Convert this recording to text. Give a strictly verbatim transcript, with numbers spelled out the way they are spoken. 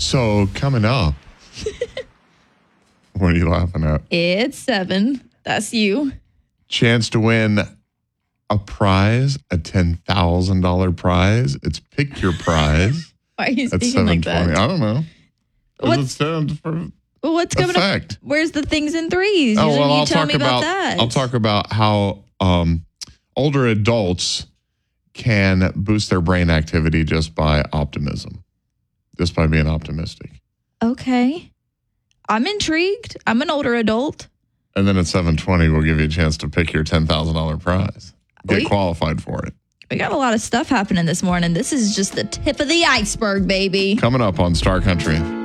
So coming up, what are you laughing at? It's seven. That's you. Chance to win a prize, a ten thousand dollars prize. It's pick your prize. Why are you At speaking like that? I don't know. What What's- does it stand for? Well, what's coming Effect. up? Where's the things in threes? Oh, Usually well, you I'll tell talk me about, about, that. I'll talk about how um, older adults can boost their brain activity just by optimism, just by being optimistic. Okay. I'm intrigued. I'm an older adult. And then at seven twenty, we'll give you a chance to pick your ten thousand dollars prize. Get We- qualified for it. We got a lot of stuff happening this morning. This is just the tip of the iceberg, baby. Coming up on Star Country.